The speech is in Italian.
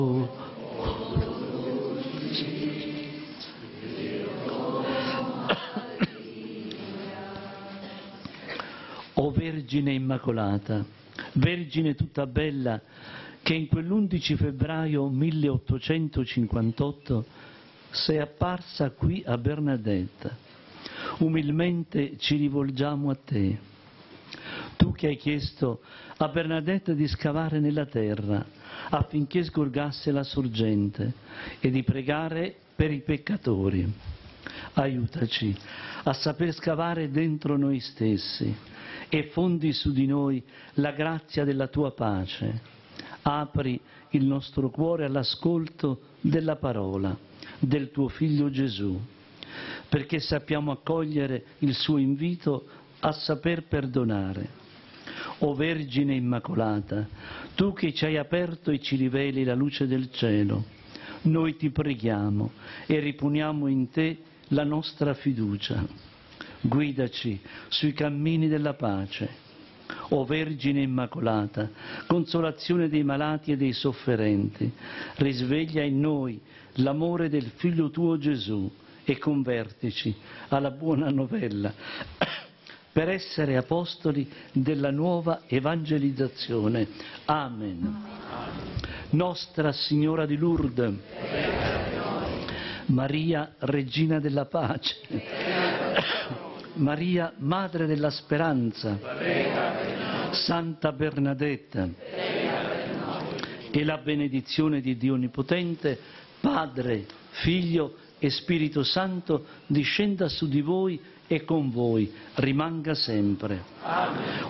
O Vergine Immacolata, Vergine tutta bella, che in quell'11 febbraio 1858 sei apparsa qui a Bernadetta, umilmente ci rivolgiamo a te. Tu che hai chiesto a Bernadetta di scavare nella terra affinché sgorgasse la sorgente e di pregare per i peccatori, aiutaci a saper scavare dentro noi stessi e fondi su di noi la grazia della tua pace. Apri il nostro cuore all'ascolto della parola del tuo Figlio Gesù, perché sappiamo accogliere il suo invito a saper perdonare. O Vergine Immacolata, tu che ci hai aperto e ci riveli la luce del cielo, noi ti preghiamo e riponiamo in te la nostra fiducia. Guidaci sui cammini della pace. O Vergine Immacolata, consolazione dei malati e dei sofferenti, risveglia in noi l'amore del Figlio tuo Gesù e convertici alla buona novella per essere apostoli della nuova evangelizzazione. Amen. Nostra Signora di Lourdes, Maria Regina della Pace, Maria Madre della Speranza, Santa Bernadetta, e la benedizione di Dio Onnipotente, Padre, Figlio e Spirito Santo discenda su di voi e con voi rimanga sempre. Amen.